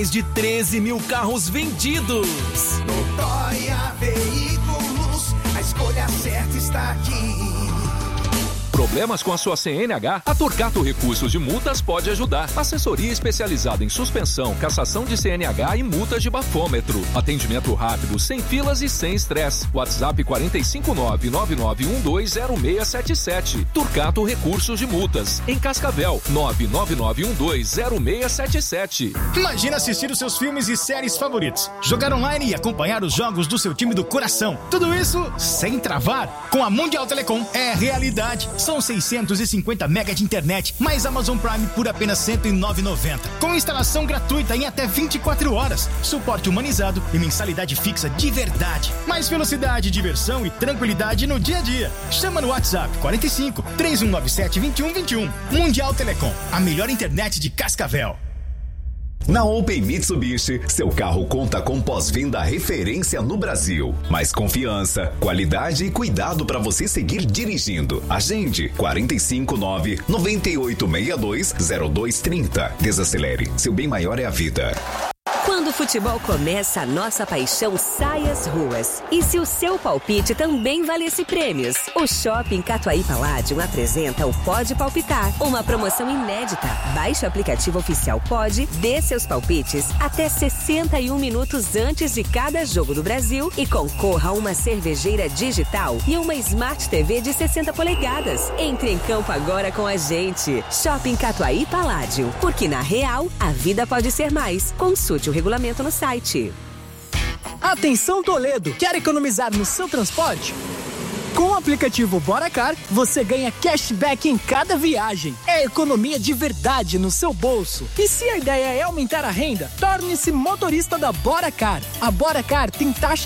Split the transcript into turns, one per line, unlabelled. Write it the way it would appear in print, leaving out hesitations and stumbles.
Mais de 13 mil carros vendidos.
No Toia Veículos, a escolha certa está aqui.
Problemas com a sua CNH? A Torcato Recursos de Multas pode ajudar. Assessoria especializada em suspensão, cassação de CNH e multas de bafômetro. Atendimento rápido, sem filas e sem estresse. WhatsApp 459-9912-0677. Torcato Recursos de Multas. Em Cascavel, 99912-0677.
Imagina assistir os seus filmes e séries favoritos, jogar online e acompanhar os jogos do seu time do coração. Tudo isso sem travar. Com a Mundial Telecom é realidade. São 650 mega de internet, mais Amazon Prime por apenas R$ 109,90. Com instalação gratuita em até 24 horas, suporte humanizado e mensalidade fixa de verdade. Mais velocidade, diversão e tranquilidade no dia a dia. Chama no WhatsApp 45 3197 2121. Mundial Telecom, a melhor internet de Cascavel.
Na Open Mitsubishi, seu carro conta com pós-venda referência no Brasil. Mais confiança, qualidade e cuidado para você seguir dirigindo. Agende 459-9862-0230. Desacelere, seu bem maior é a vida.
Quando o futebol começa, a nossa paixão sai às ruas. E se o seu palpite também valesse prêmios? O Shopping Catuaí Palladium apresenta o Pode Palpitar, uma promoção inédita. Baixe o aplicativo oficial Pode, dê seus palpites até 61 minutos antes de cada jogo do Brasil e concorra a uma cervejeira digital e uma Smart TV de 60 polegadas. Entre em campo agora com a gente. Shopping Catuaí Palladium, porque na real, a vida pode ser mais. Consulte o regulamento no site.
Atenção Toledo, quer economizar no seu transporte? Com o aplicativo BoraCar, você ganha cashback em cada viagem. É economia de verdade no seu bolso. E se a ideia é aumentar a renda, torne-se motorista da BoraCar. A BoraCar tem taxa